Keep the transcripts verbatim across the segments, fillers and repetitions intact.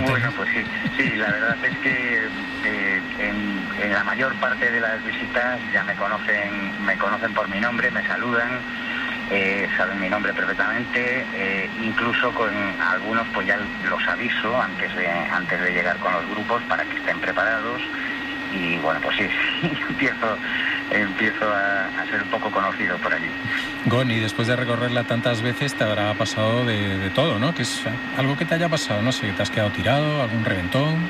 montañas. Bueno, pues sí, sí, la verdad es que eh, en, en la mayor parte de las visitas ya me conocen, me conocen por mi nombre, me saludan, eh, saben mi nombre perfectamente, eh, incluso con algunos pues ya los aviso antes de, antes de llegar con los grupos para que estén preparados. Y bueno, pues sí, empiezo, empiezo a, a ser un poco conocido por allí. Gon, y después de recorrerla tantas veces te habrá pasado de, de todo, ¿no? Que es algo que te haya pasado, no sé, que te has quedado tirado, algún reventón.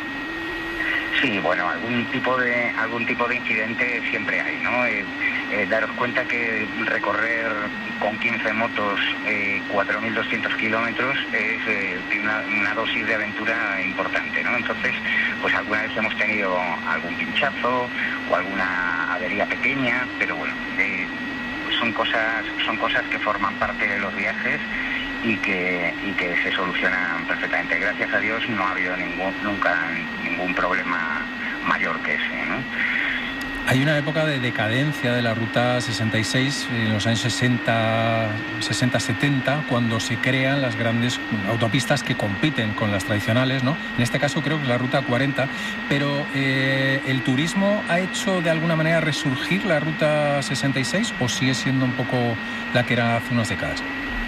Sí, bueno, algún tipo de algún tipo de incidente siempre hay, ¿no? Eh, eh, daros cuenta que recorrer con quince motos eh, cuatro mil doscientos kilómetros es eh, una, una dosis de aventura importante, ¿no? Entonces, pues alguna vez hemos tenido algún pinchazo o alguna avería pequeña, pero bueno, eh, son cosas son cosas que forman parte de los viajes y que y que se solucionan perfectamente. Gracias a Dios no ha habido ningún nunca ningún problema mayor que ese, ¿no? Hay una época de decadencia de la Ruta sesenta y seis en los años sesenta, setenta, cuando se crean las grandes autopistas que compiten con las tradicionales, ¿no? En este caso creo que es la Ruta cuarenta, pero eh, ¿el turismo ha hecho de alguna manera resurgir la Ruta sesenta y seis o sigue siendo un poco la que era hace unas décadas?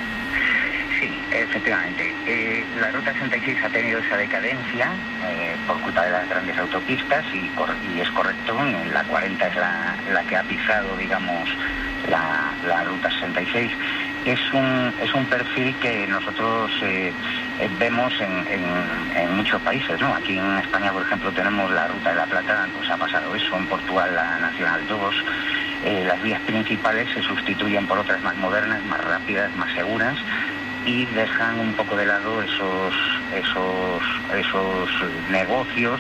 Sí, efectivamente. Eh, la Ruta sesenta y seis ha tenido esa decadencia eh, por culpa de las grandes autopistas y, cor- y es correcto, la cuarenta es la, la que ha pisado, digamos, la, la Ruta sesenta y seis. Es un, es un perfil que nosotros eh, eh, vemos en, en, en muchos países, ¿no? Aquí en España, por ejemplo, tenemos la Ruta de la Plata, pues ha pasado eso, en Portugal la Nacional dos. Eh, las vías principales se sustituyen por otras más modernas, más rápidas, más seguras, y dejan un poco de lado esos esos esos negocios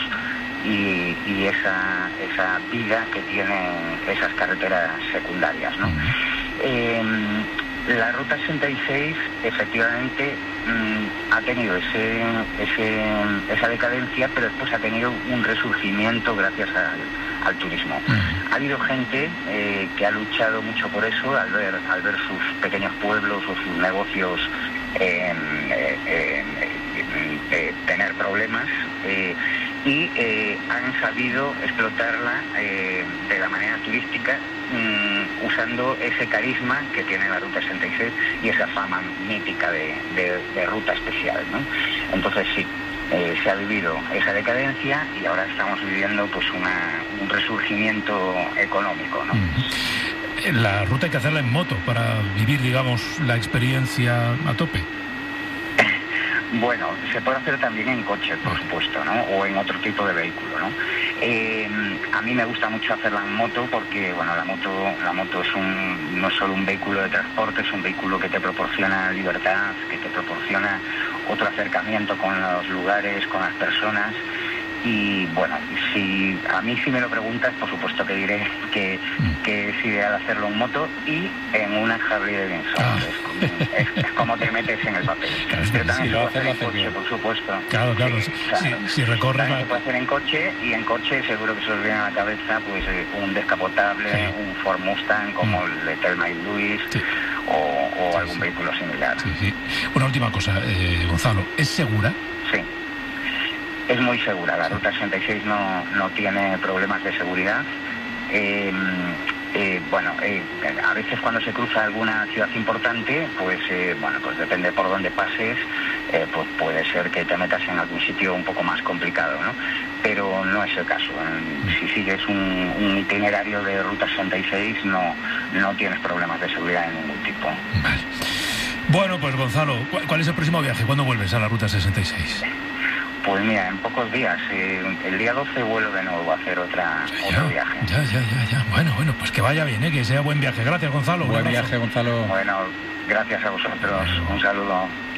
y, y esa esa vida que tienen esas carreteras secundarias, ¿no? Eh, la Ruta sesenta y seis efectivamente mmm, ha tenido ese, ese esa decadencia, pero después ha tenido un resurgimiento gracias al, al turismo. Ha habido gente eh, que ha luchado mucho por eso, al ver al ver sus pequeños pueblos o sus negocios eh, eh, eh, eh, tener problemas eh, y eh, han sabido explotarla eh, de la manera turística, mm, usando ese carisma que tiene la Ruta sesenta y seis y esa fama mítica de, de, de ruta especial, ¿no? Entonces sí, eh, se ha vivido esa decadencia y ahora estamos viviendo pues una, un resurgimiento económico, ¿no? Mm. La ruta hay que hacerla en moto para vivir, digamos, la experiencia a tope. Bueno, se puede hacer también en coche, por supuesto, ¿no? O en otro tipo de vehículo, ¿no? Eh, a mí me gusta mucho hacerla en moto porque, bueno, la moto, la moto es un, no es solo un vehículo de transporte, es un vehículo que te proporciona libertad, que te proporciona otro acercamiento con los lugares, con las personas. Y bueno, si a mí si me lo preguntas, por supuesto que diré que, que es ideal hacerlo en moto y en una Harley Davidson. Ah. Es, como, es, es como te metes en el papel. Claro, pero también sí, se lo puede hace, hacer en coche, bien. Por supuesto. Claro, claro. Sí, sí, claro. Sí, si recorres también la... se puede hacer en coche y en coche seguro que se os viene a la cabeza pues un descapotable, sí. un Ford Mustang como mm. el de Thelma y Louise, sí. o, o sí, algún sí. vehículo similar. Sí, sí. Una última cosa, eh, Gonzalo, ¿es segura? Sí. Es muy segura, la Ruta sesenta y seis no, no tiene problemas de seguridad. Eh, eh, bueno, eh, a veces cuando se cruza alguna ciudad importante, pues eh, bueno, pues depende por dónde pases, eh, pues puede ser que te metas en algún sitio un poco más complicado, ¿no? Pero no es el caso. Si sigues un, un itinerario de Ruta sesenta y seis, no, no tienes problemas de seguridad de ningún tipo. Vale. Bueno, pues Gonzalo, ¿cuál es el próximo viaje? ¿Cuándo vuelves a la Ruta sesenta y seis? Pues mira, en pocos días, eh, el día doce vuelvo de nuevo a hacer otra, ya, otro viaje. Ya, ya, ya, ya. Bueno, bueno, pues que vaya bien, ¿eh? Que sea buen viaje. Gracias, Gonzalo. Buen viaje, Gonzalo. Bueno, gracias a vosotros. Un saludo.